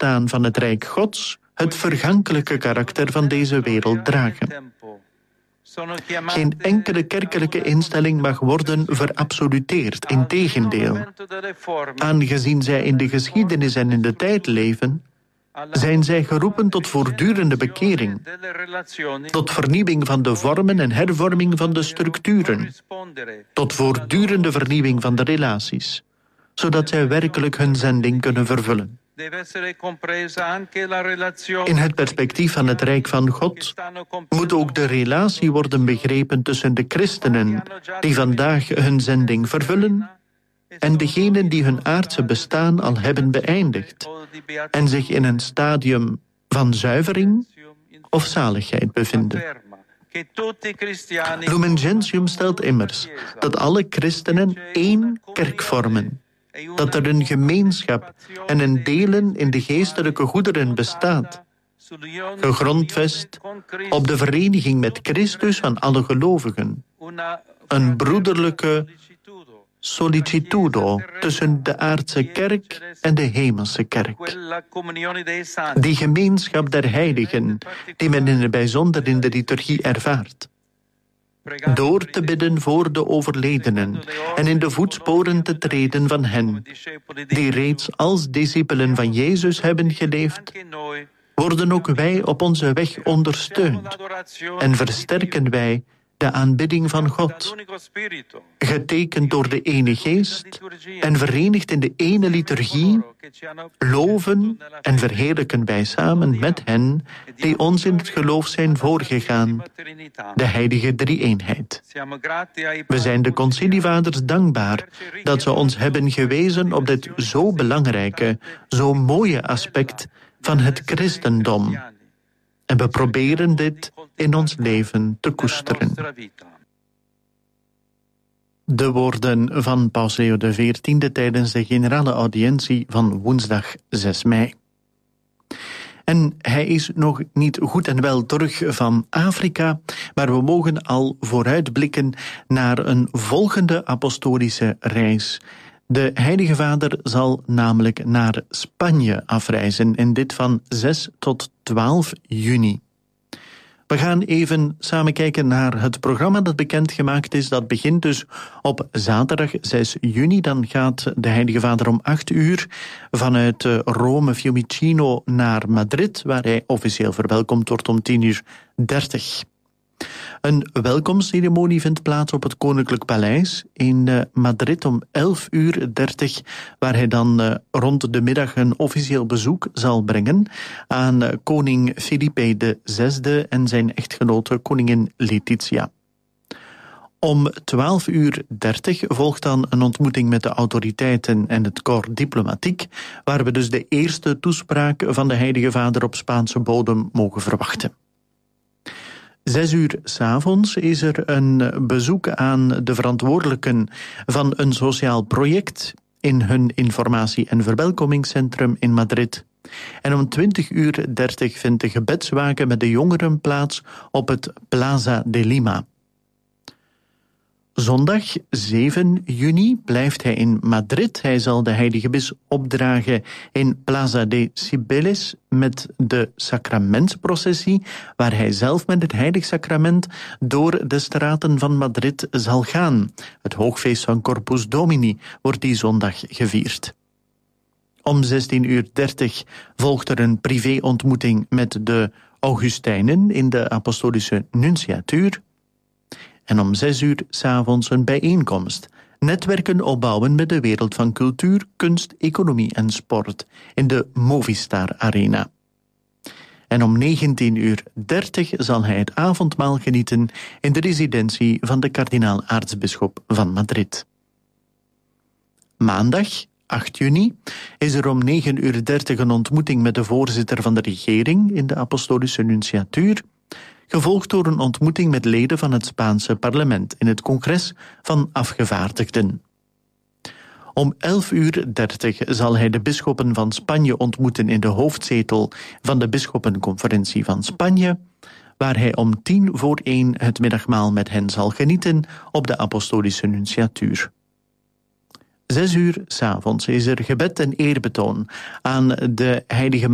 bestaan van het Rijk Gods het vergankelijke karakter van deze wereld dragen. Geen enkele kerkelijke instelling mag worden verabsoluteerd, integendeel. Aangezien zij in de geschiedenis en in de tijd leven, zijn zij geroepen tot voortdurende bekering, tot vernieuwing van de vormen en hervorming van de structuren, tot voortdurende vernieuwing van de relaties, zodat zij werkelijk hun zending kunnen vervullen. In het perspectief van het Rijk van God moet ook de relatie worden begrepen tussen de christenen die vandaag hun zending vervullen en degenen die hun aardse bestaan al hebben beëindigd en zich in een stadium van zuivering of zaligheid bevinden. Lumen Gentium stelt immers dat alle christenen één kerk vormen, dat er een gemeenschap en een delen in de geestelijke goederen bestaat, gegrondvest op de vereniging met Christus van alle gelovigen, een broederlijke sollicitudo tussen de aardse kerk en de hemelse kerk. Die gemeenschap der heiligen, die men in het bijzonder in de liturgie ervaart. Door te bidden voor de overledenen en in de voetsporen te treden van hen, die reeds als discipelen van Jezus hebben geleefd, worden ook wij op onze weg ondersteund en versterken wij de aanbidding van God, getekend door de ene geest en verenigd in de ene liturgie, loven en verheerlijken wij samen met hen die ons in het geloof zijn voorgegaan, de heilige drie-eenheid. We zijn de concilievaders dankbaar dat ze ons hebben gewezen op dit zo belangrijke, zo mooie aspect van het christendom. En we proberen dit in ons leven te koesteren. De woorden van Paus Leo XIV tijdens de generale audiëntie van woensdag 6 mei. En hij is nog niet goed en wel terug van Afrika, maar we mogen al vooruitblikken naar een volgende apostolische reis. De Heilige Vader zal namelijk naar Spanje afreizen, en dit van 6 tot 12 juni. We gaan even samen kijken naar het programma dat bekendgemaakt is. Dat begint dus op zaterdag 6 juni. Dan gaat de Heilige Vader om 8 uur vanuit Rome Fiumicino naar Madrid, waar hij officieel verwelkomd wordt om 10:30. Een welkomstceremonie vindt plaats op het Koninklijk Paleis in Madrid om 11:30, waar hij dan rond de middag een officieel bezoek zal brengen aan koning Felipe VI en zijn echtgenote koningin Letizia. Om 12:30 volgt dan een ontmoeting met de autoriteiten en het corps diplomatiek, waar we dus de eerste toespraak van de Heilige Vader op Spaanse bodem mogen verwachten. 6:00 s'avonds is er een bezoek aan de verantwoordelijken van een sociaal project in hun informatie- en verwelkomingscentrum in Madrid. En om 20:30 vindt de gebedswaken met de jongeren plaats op het Plaza de Lima. Zondag 7 juni blijft hij in Madrid. Hij zal de heilige mis opdragen in Plaza de Cibeles met de sacramentsprocessie, waar hij zelf met het heilig sacrament door de straten van Madrid zal gaan. Het hoogfeest van Corpus Domini wordt die zondag gevierd. Om 16:30 volgt er een privéontmoeting met de Augustijnen in de apostolische nunciatuur. En om 6:00 s'avonds een bijeenkomst. Netwerken opbouwen met de wereld van cultuur, kunst, economie en sport in de Movistar Arena. En om 19:30 zal hij het avondmaal genieten in de residentie van de kardinaal-aartsbisschop van Madrid. Maandag 8 juni is er om 9:30 een ontmoeting met de voorzitter van de regering in de apostolische nunciatuur, gevolgd door een ontmoeting met leden van het Spaanse parlement in het congres van afgevaardigden. Om 11:30 zal hij de bisschoppen van Spanje ontmoeten in de hoofdzetel van de bisschoppenconferentie van Spanje, waar hij om 1:10 het middagmaal met hen zal genieten op de apostolische nunciatuur. 6:00 s'avonds is er gebed en eerbetoon aan de heilige